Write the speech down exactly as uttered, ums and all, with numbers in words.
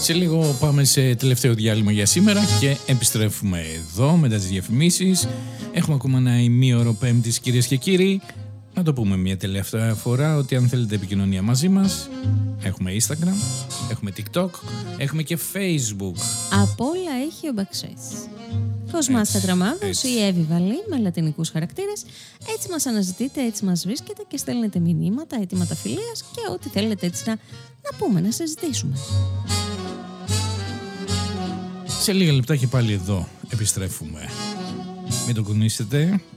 Σε λίγο πάμε σε τελευταίο διάλειμμα για σήμερα και επιστρέφουμε εδώ μετά τις διαφημίσεις. Έχουμε ακόμα ένα ημίωρο Πέμπτης, κυρίες και κύριοι. Να το πούμε μια τελευταία φορά ότι αν θέλετε επικοινωνία μαζί μας, έχουμε Instagram, έχουμε TikTok, έχουμε και Facebook. Απ' όλα έχει ο Μπαξές. Κοσμάς Κατραμάδος ή Εύη Βαλή με λατινικούς χαρακτήρες. Έτσι μας αναζητείτε, έτσι μας βρίσκετε και στέλνετε μηνύματα, αιτήματα φιλίας και ό,τι θέλετε έτσι να, να πούμε, να συζητήσουμε. Σε λίγα λεπτά και πάλι εδώ επιστρέφουμε. Μην το κουνήσετε,